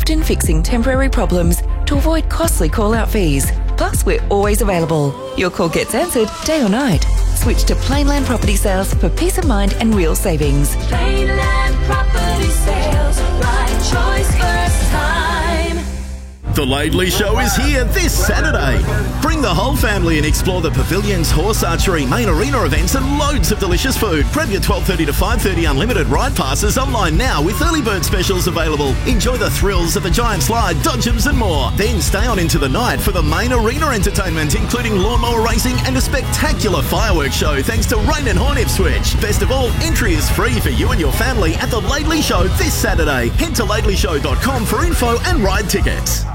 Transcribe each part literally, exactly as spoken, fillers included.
often fixing temporary problems to avoid costly call-out fees. Plus, we're always available. Your call gets answered day or night. Switch to Plainland Property Sales for peace of mind and real savings. Plainland Property Sales, right choice first time. The Laidley Show is here this Saturday. Bring the whole family and explore the pavilions, horse archery, main arena events and loads of delicious food. Grab your twelve thirty to five thirty unlimited ride passes online now with early bird specials available. Enjoy the thrills of the giant slide, dodgems and more. Then stay on into the night for the main arena entertainment, including lawnmower racing and a spectacular fireworks show thanks to Rain and Horn Ipswich. Best of all, entry is free for you and your family at the Laidley Show this Saturday. Head to laidley show dot com for info and ride tickets.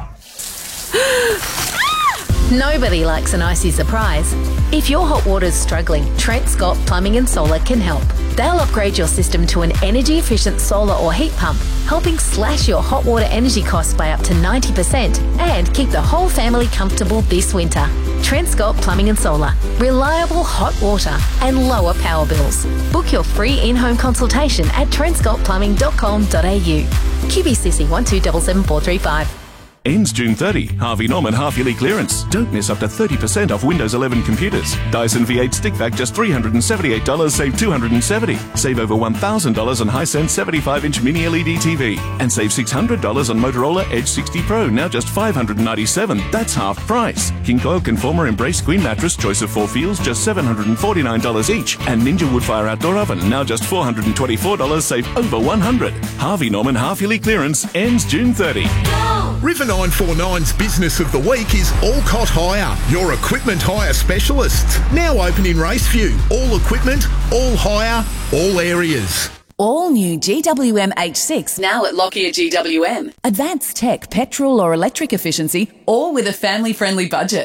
Nobody likes an icy surprise. If your hot water's struggling, Trent Scott Plumbing and Solar can help. They'll upgrade your system to an energy-efficient solar or heat pump, helping slash your hot water energy costs by up to ninety percent and keep the whole family comfortable this winter. Trent Scott Plumbing and Solar. Reliable hot water and lower power bills. Book your free in-home consultation at trent scott plumbing dot com dot a u. Q B C C one two seven seven four three five. Ends June thirtieth. Harvey Norman half-yearly clearance. Don't miss up to thirty percent off Windows eleven computers. Dyson V eight stick vac just three hundred seventy-eight dollars, save two hundred seventy dollars. Save over one thousand dollars on Hisense seventy-five inch mini L E D T V. And save six hundred dollars on Motorola Edge sixty Pro, now just five hundred ninety-seven dollars. That's half price. King Coil Conformer Embrace Queen Mattress, choice of four feels, just seven hundred forty-nine dollars each. And Ninja Woodfire Outdoor Oven, now just four hundred twenty-four dollars, save over one hundred dollars. Harvey Norman half-yearly clearance ends June thirtieth. River nine forty-nine's Business of the Week is Alcott Hire, your equipment hire specialist. Now open in Raceview. All equipment, all hire, all areas. All new G W M H six now at Lockyer G W M. Advanced tech, petrol or electric efficiency, all with a family-friendly budget.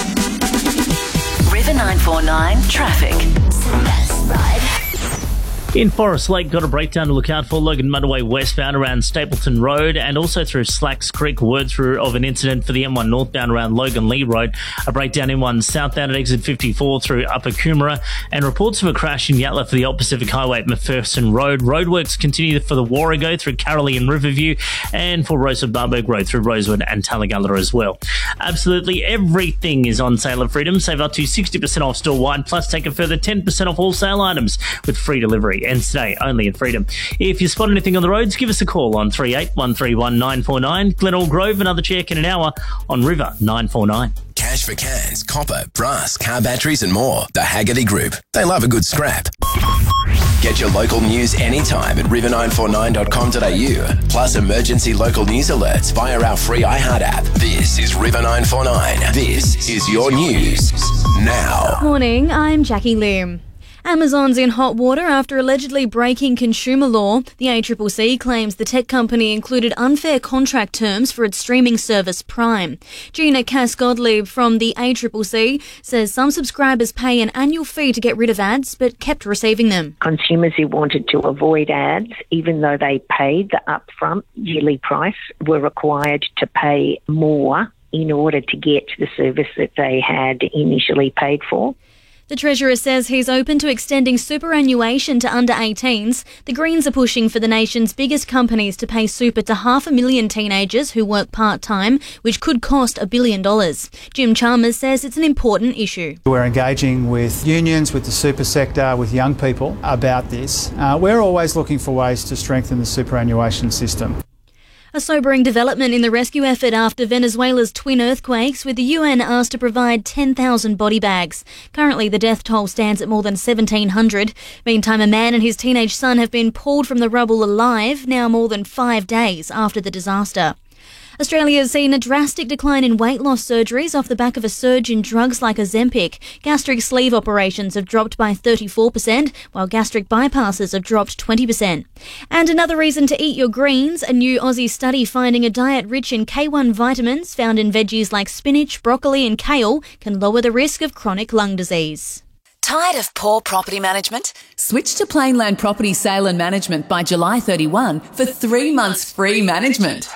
River nine forty-nine traffic. Best ride. In Forest Lake, got a breakdown to look out for. Logan Motorway westbound around Stapleton Road and also through Slacks Creek. Word through of an incident for the M one northbound around Logan Lee Road. A breakdown M one southbound at exit fifty-four through Upper Coomera. And reports of a crash in Yatala for the Old Pacific Highway at McPherson Road. Roadworks continue for the Warrego through Carolee and Riverview and for Rosewood Barberg Road through Rosewood and Tallagalla as well. Absolutely everything is on sale at Freedom. Save up to sixty percent off store-wide, plus take a further ten percent off wholesale items with free delivery. And today, only at Freedom. If you spot anything on the roads, give us a call on three eight one three one nine four nine. Glenelg Grove, another check in an hour on River nine forty-nine. Cash for cans, copper, brass, car batteries and more. The Haggerty Group. They love a good scrap. Get your local news anytime at river nine forty-nine dot com dot a u. Plus emergency local news alerts via our free iHeart app. This is River nine forty-nine. This is your news now. Morning, I'm Jackie Lim. Amazon's in hot water after allegedly breaking consumer law. The A C C C claims the tech company included unfair contract terms for its streaming service Prime. Gina Cass-Gottlieb from the A C C C says some subscribers pay an annual fee to get rid of ads but kept receiving them. Consumers who wanted to avoid ads, even though they paid the upfront yearly price, were required to pay more in order to get the service that they had initially paid for. The Treasurer says he's open to extending superannuation to under eighteens. The Greens are pushing for the nation's biggest companies to pay super to half a million teenagers who work part-time, which could cost a billion dollars. Jim Chalmers says it's an important issue. We're engaging with unions, with the super sector, with young people about this. Uh, we're always looking for ways to strengthen the superannuation system. A sobering development in the rescue effort after Venezuela's twin earthquakes, with the U N asked to provide ten thousand body bags. Currently, the death toll stands at more than seventeen hundred. Meantime, a man and his teenage son have been pulled from the rubble alive, now more than five days after the disaster. Australia has seen a drastic decline in weight loss surgeries off the back of a surge in drugs like Ozempic. Gastric sleeve operations have dropped by thirty-four percent, while gastric bypasses have dropped twenty percent. And another reason to eat your greens, a new Aussie study finding a diet rich in K one vitamins found in veggies like spinach, broccoli and kale can lower the risk of chronic lung disease. Tired of poor property management? Switch to Plainland Property Sale and Management by July thirty-first for three months free management.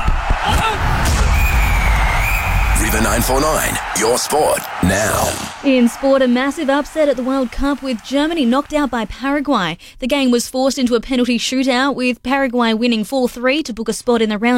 River nine forty-nine, your sport now. In sport, a massive upset at the World Cup with Germany knocked out by Paraguay. The game was forced into a penalty shootout with Paraguay winning four three to book a spot in the round